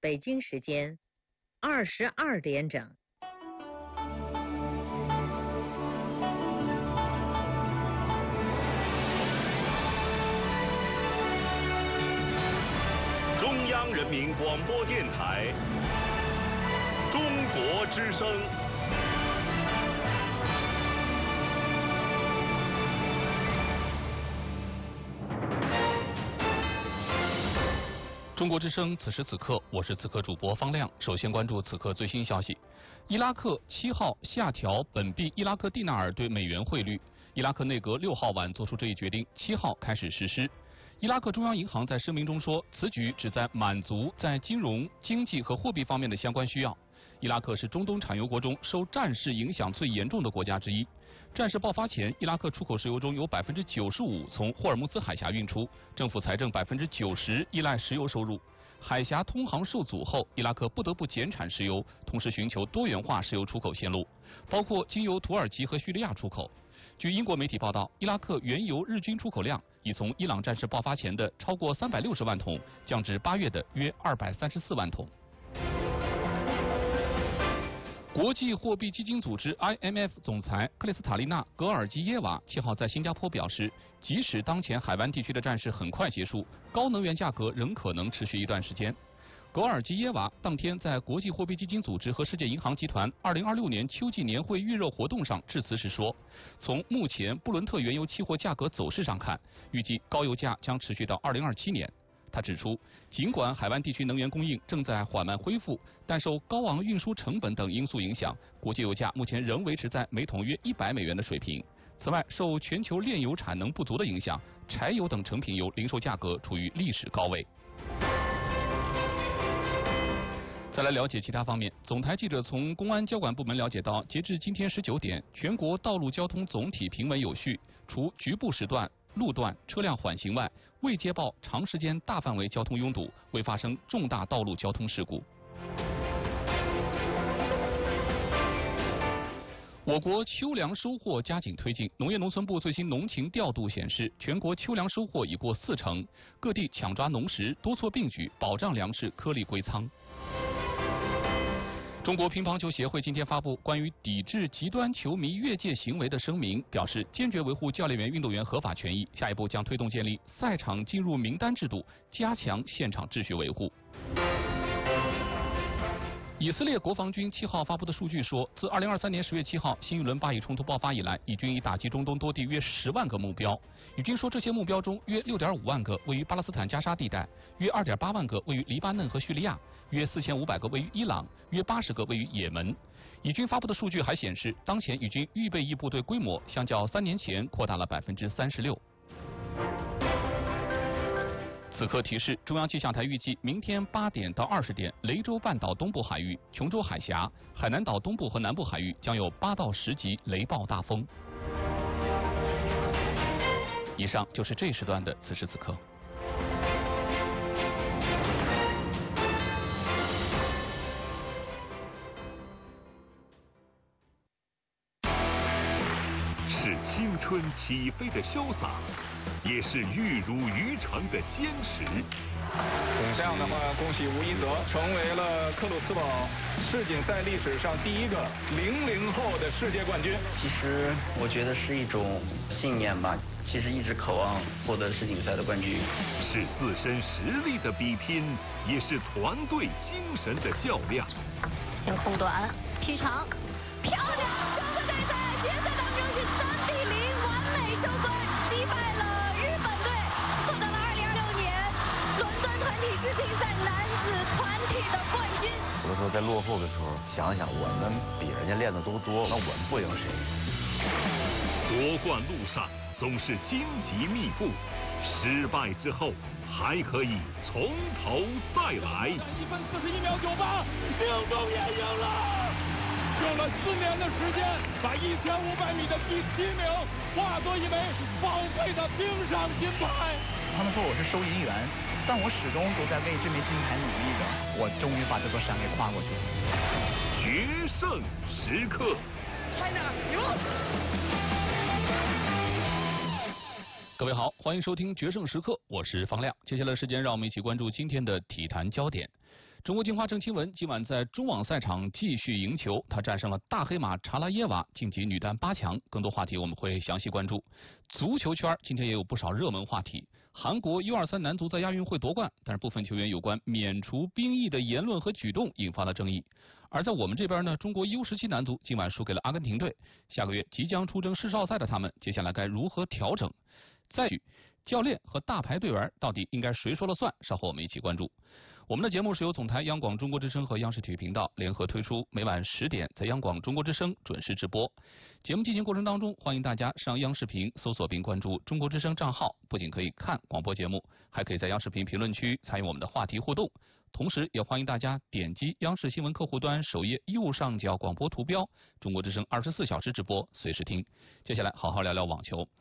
北京时间22点整。 中央人民广播电台中国之声。 中国之声，此时此刻，我是此刻主播方亮。首先关注此刻最新消息：伊拉克7号下调本币伊拉克蒂纳尔对美元汇率，伊拉克内阁6号晚作出这一决定，7号开始实施。伊拉克中央银行在声明中说，此举旨在满足在金融、经济和货币方面的相关需要。伊拉克是中东产油国中受战事影响最严重的国家之一。战事爆发前，伊拉克出口石油中有95%从霍尔木兹海峡运出，政府财政90%依赖石油收入。海峡通航受阻后，伊拉克不得不减产石油，同时寻求多元化石油出口线路，包括经由土耳其和叙利亚出口。据英国媒体报道，伊拉克原油日均出口量已从伊朗战事爆发前的超过360万桶降至8月的约234万桶。国际货币基金组织 IMF 总裁克里斯塔利娜·格尔基耶娃7号在新加坡表示，即使当前海湾地区的战事很快结束，高能源价格仍可能持续一段时间。格尔基耶娃当天在国际货币基金组织和世界银行集团2026年秋季年会预热活动上致辞时说，从目前布伦特原油期货价格走势上看，预计高油价将持续到2027年。他指出，尽管海湾地区能源供应正在缓慢恢复，但受高昂运输成本等因素影响，国际油价目前仍维持在每桶约100美元的水平。此外，受全球炼油产能不足的影响，柴油等成品油零售价格处于历史高位。再来了解其他方面，总台记者从公安交管部门了解到，截至今天19点，全国道路交通总体平稳有序，除局部时段路段车辆缓行外，未接报长时间大范围交通拥堵，未发生重大道路交通事故。我国秋粮收获加紧推进，农业农村部最新农情调度显示，全国秋粮收获已过40%，各地抢抓农时，多措并举，保障粮食颗粒归仓。中国乒乓球协会今天发布关于抵制极端球迷越界行为的声明，表示坚决维护教练员运动员合法权益，下一步将推动建立赛场进入名单制度，加强现场秩序维护。以色列国防军7号发布的数据说，自2023年10月7号新一轮巴以冲突爆发以来，以军已打击中东多地约10万个目标。以军说，这些目标中约6.5万个位于巴勒斯坦加沙地带，约2.8万个位于黎巴嫩和叙利亚，约4500个位于伊朗，约80个位于也门。以军发布的数据还显示，当前以军预备役部队规模相较3年前扩大了36%。此刻提示，中央气象台预计明天8点到20点，雷州半岛东部海域、琼州海峡、海南岛东部和南部海域将有8到10级雷暴大风。以上就是这一时段的此时此刻。 是青春起飞的潇洒，也是玉如于成的坚持。 这样的话，恭喜吴一泽成为了克鲁斯堡世锦赛历史上第一个00后的世界冠军。 其实我觉得是一种信念吧，其实一直渴望获得世锦赛的冠军。 是自身实力的比拼，也是团队精神的较量。 先空短，劈长，漂亮！中国队在决赛当中是3比0完美收官，击败了日本队，获得了2026年伦敦团体世锦赛男子团体的冠军。 有的时候在落后的时候，想想我们比人家练的都多，那我们不赢谁？ 夺冠路上总是荆棘密布，失败之后还可以从头再来。 1分41秒98，命中也赢了。用了4年的时间，把1500米的第7名化作一枚宝贵的冰上金牌。 他们说我是收银员，但我始终都在为这枚金牌努力着。我终于把这座山给跨过去了。 决胜时刻 China 赢！ 各位好，欢迎收听决胜时刻，我是方亮。接下来时间让我们一起关注今天的体坛焦点。 中国金花郑钦文今晚在中网赛场继续赢球，她战胜了大黑马查拉耶娃，晋级女单8强。更多话题我们会详细关注。足球圈今天也有不少热门话题。韩国U23男足在亚运会夺冠，但是部分球员有关免除兵役的言论和举动引发了争议。而在我们这边呢，中国U17男足今晚输给了阿根廷队，下个月即将出征世少赛的他们，接下来该如何调整？再举教练和大牌队员到底应该谁说了算？稍后我们一起关注。我们的节目是由总台央广中国之声和央视体育频道联合推出，每晚10点在央广中国之声准时直播。节目进行过程当中，欢迎大家上央视频搜索并关注中国之声账号，不仅可以看广播节目，还可以在央视频评论区参与我们的话题互动。同时也欢迎大家点击央视新闻客户端首页右上角广播图标，中国之声24小时直播，随时听。接下来好好聊聊网球。